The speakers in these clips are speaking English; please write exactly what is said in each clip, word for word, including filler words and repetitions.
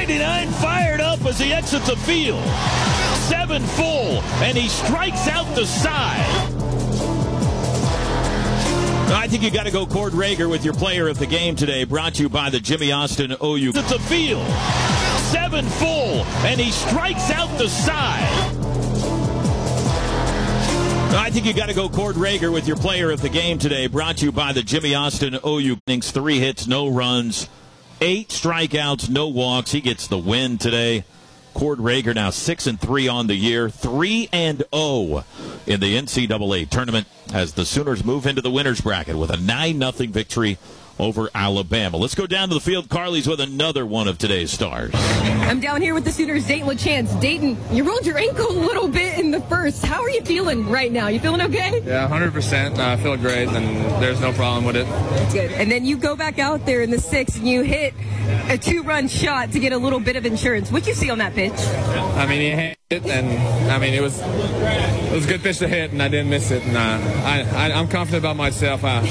ninety-nine fired up as he exits the field. Seven full, and he strikes out the side. I think you got to go Cord Rager with your player of the game today, brought to you by the Jimmy Austin O U. It's the field. Seven full, and he strikes out the side. I think you got to go Cord Rager with your player of the game today, brought to you by the Jimmy Austin O U. Three hits, no runs, eight strikeouts, no walks. He gets the win today. Cord Rager now six and three on the year, three and zero in the N C double A tournament as the Sooners move into the winners bracket with a nine nothing victory over Alabama. Let's go down to the field. Carly's with another one of today's stars. I'm down here with the Sooners' Dayton LaChance. Dayton, you rolled your ankle a little bit in the first. How are you feeling right now? You feeling okay? Yeah, one hundred percent. I feel great, and there's no problem with it. That's good. And then you go back out there in the sixth, and you hit a two-run shot to get a little bit of insurance. What'd you see on that pitch? I mean, he hit it, and I mean, it was it was a good pitch to hit, and I didn't miss it. And uh, I, I I'm confident about myself. I,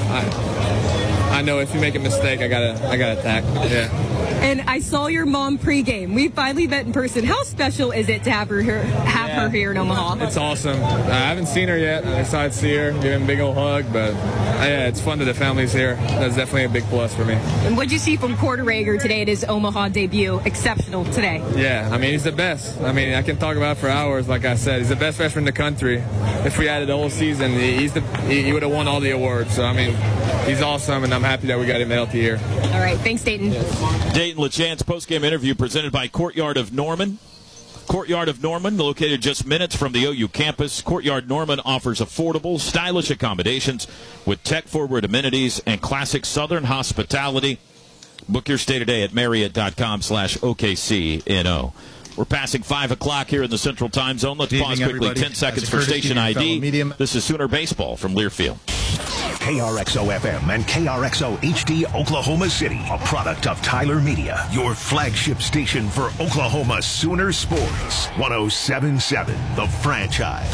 I I know if you make a mistake, I gotta I gotta attack. Yeah. And I saw your mom pregame. We finally met in person. How special is it to have her here, have yeah. her here in Omaha? It's awesome. I haven't seen her yet. I'm excited to see her, give him a big old hug. But uh, yeah, it's fun that the family's here. That's definitely a big plus for me. And what'd you see from Cord Rager today at his Omaha debut? Exceptional today. Yeah, I mean, he's the best. I mean, I can talk about it for hours. Like I said, he's the best freshman in the country. If we had it the whole season, he's the he, he would have won all the awards. So I mean, he's awesome, and I'm happy that we got him healthy here. All right, thanks, Dayton. Yes. Dayton LaChance post-game interview presented by Courtyard of Norman. Courtyard of Norman, located just minutes from the O U campus. Courtyard Norman offers affordable, stylish accommodations with tech-forward amenities and classic Southern hospitality. Book your stay today at Marriott.com slash OKCNO. We're passing five o'clock here in the Central Time Zone. Let's pause quickly. Everybody. ten seconds As a for courtesy station to your I D. fellow medium. This is Sooner Baseball from Learfield. K R X O F M and K R X O H D Oklahoma City, a product of Tyler Media, your flagship station for Oklahoma Sooner sports. one oh seven point seven, The Franchise.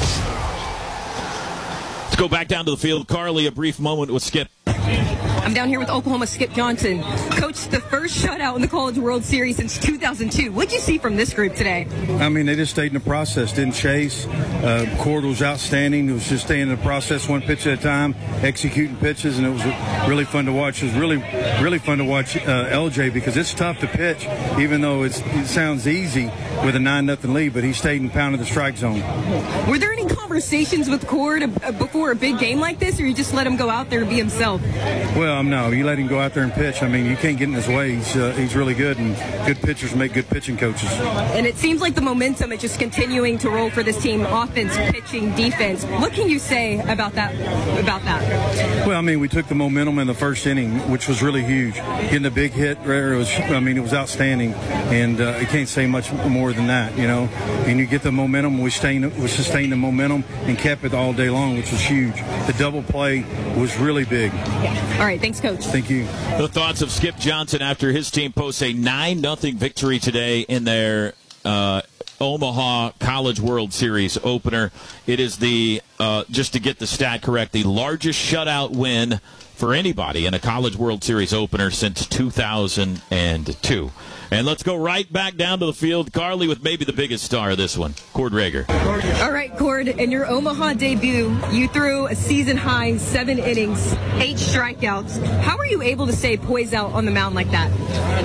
Let's go back down to the field. Carly, a brief moment with Skip. I'm down here with Oklahoma Skip Johnson. Coach, the first shutout in the College World Series since two thousand two. What'd you see from this group today? I mean, they just stayed in the process, didn't chase. Uh, Cord was outstanding. It was just staying in the process one pitch at a time, executing pitches, and it was really fun to watch. It was really, really fun to watch uh, L J because it's tough to pitch, even though it's, it sounds easy with a nine nothing lead, but he stayed and pounded the strike zone. Were there any conversations with Cord uh, before a big game like this, or you just let him go out there and be himself? Well, um, no, you let him go out there and pitch. I mean, you can't get in his way. He's, uh, he's really good, and good pitchers make good pitching coaches. And it seems like the momentum is just continuing to roll for this team, offense, pitching, defense. What can you say about that? About that? Well, I mean, we took the momentum in the first inning, which was really huge. Getting the big hit there, it was, I mean, it was outstanding, and uh, I can't say much more than that, you know. And you get the momentum, we sustained, we sustained the momentum and kept it all day long, which was huge. The double play was really big. Yeah. All right, thanks, Coach. Thank you. The thoughts of Skip Johnson after his team posts a nine nothing victory today in their uh, Omaha College World Series opener. It is the, uh, just to get the stat correct, the largest shutout win for anybody in a College World Series opener since two thousand two. And let's go right back down to the field. Carly with maybe the biggest star of this one, Cord Rager. All right, Cord, in your Omaha debut, you threw a season-high seven innings, eight strikeouts. How were you able to stay poised out on the mound like that?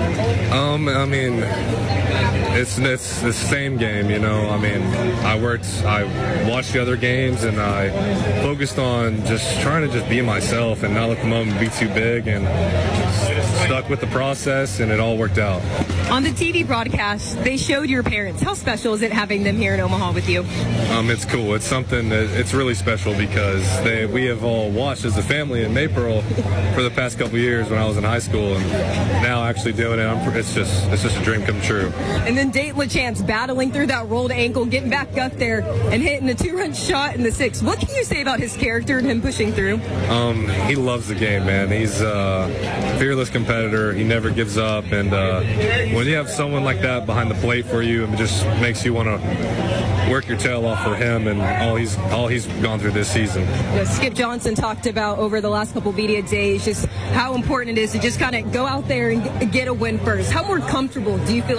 Um, I mean, it's, it's the same game, you know. I mean, I worked, I watched the other games, and I focused on just trying to just be myself and not let the moment be too big, and stuck with the process, and it all worked out. On the T V broadcast, they showed your parents. How special is it having them here in Omaha with you? Um, it's cool. It's something that it's really special because they we have all watched as a family in Maypearl for the past couple of years when I was in high school, and now actually doing it, I'm, it's just it's just a dream come true. And then Dayton LaChance battling through that rolled ankle, getting back up there and hitting a two-run shot in the sixth. What can you say about his character and him pushing through? Um, he loves the game, man. He's a fearless competitor. He never gives up, and uh, when you have someone like that behind the plate for you, it just makes you want to work your tail off for him and all he's all he's gone through this season. Yeah, Skip Johnson talked about over the last couple media days just how important it is to just kind of go out there and get a win first. How more comfortable do you feel